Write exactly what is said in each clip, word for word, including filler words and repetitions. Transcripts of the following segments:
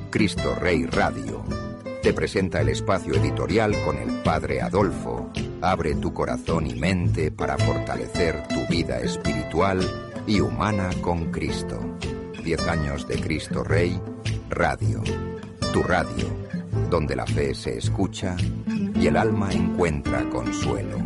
Cristo Rey Radio te presenta el espacio editorial con el Padre Adolfo. Abre tu corazón y mente para fortalecer tu vida espiritual y humana con Cristo. Diez años de Cristo Rey Radio. Tu radio, donde la fe se escucha y el alma encuentra consuelo.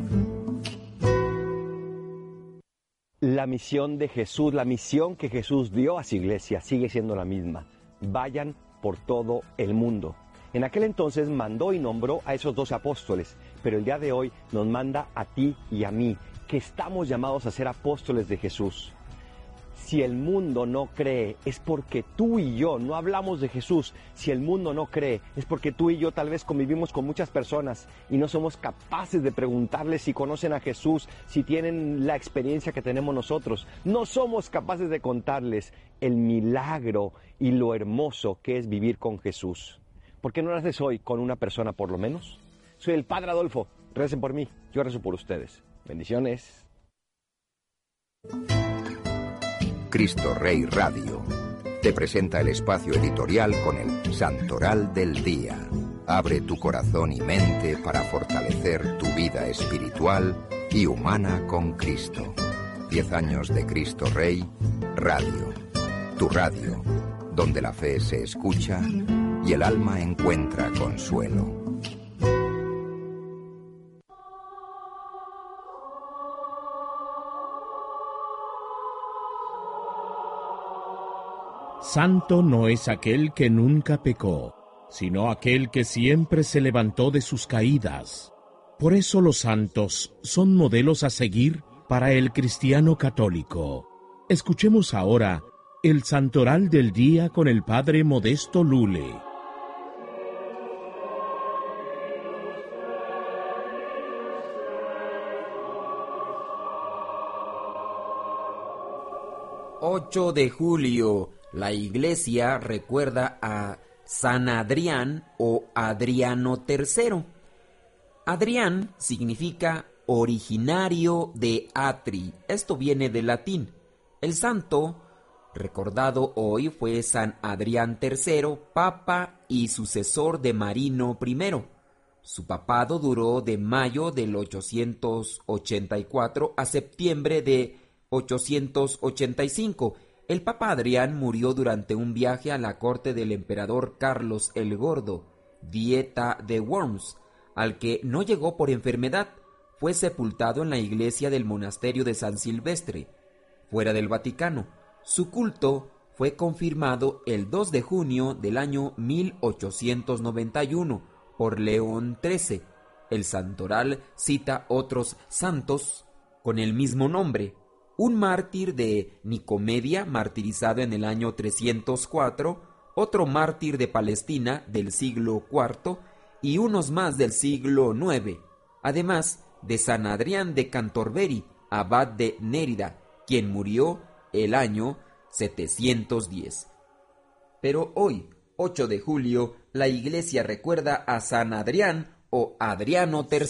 La misión de Jesús, la misión que Jesús dio a su iglesia sigue siendo la misma. Vayan por todo el mundo. En aquel entonces mandó y nombró a esos doce apóstoles, pero el día de hoy nos manda a ti y a mí, que estamos llamados a ser apóstoles de Jesús. Si el mundo no cree, es porque tú y yo no hablamos de Jesús. Si el mundo no cree, es porque tú y yo tal vez convivimos con muchas personas y no somos capaces de preguntarles si conocen a Jesús, si tienen la experiencia que tenemos nosotros. No somos capaces de contarles el milagro y lo hermoso que es vivir con Jesús. ¿Por qué no lo haces hoy con una persona por lo menos? Soy el Padre Adolfo. Recen por mí, yo rezo por ustedes. Bendiciones. Cristo Rey Radio te presenta el espacio editorial con el Santoral del Día. Abre tu corazón y mente para fortalecer tu vida espiritual y humana con Cristo. Diez años de Cristo Rey Radio. Tu radio, donde la fe se escucha y el alma encuentra consuelo. Santo no es aquel que nunca pecó, sino aquel que siempre se levantó de sus caídas. Por eso los santos son modelos a seguir para el cristiano católico. Escuchemos ahora el Santoral del Día con el Padre Modesto Lule. ocho de julio. La Iglesia recuerda a San Adrián o Adriano tercero. Adrián significa originario de Atri. Esto viene del latín. El santo recordado hoy fue San Adrián tercero, papa y sucesor de Marino primero. Su papado duró de mayo del ochocientos ochenta y cuatro a septiembre de ochocientos ochenta y cinco. El Papa Adrián murió durante un viaje a la corte del emperador Carlos el Gordo, Dieta de Worms, al que no llegó por enfermedad. Fue sepultado en la iglesia del monasterio de San Silvestre, fuera del Vaticano. Su culto fue confirmado el dos de junio del año mil ochocientos noventa y uno por León trece. El santoral cita otros santos con el mismo nombre. Un mártir de Nicomedia, martirizado en el año trescientos cuatro, otro mártir de Palestina del siglo cuarto y unos más del siglo nueve, además de San Adrián de Cantorberi, abad de Nérida, quien murió el año setecientos diez. Pero hoy, ocho de julio, la Iglesia recuerda a San Adrián o Adriano tercero.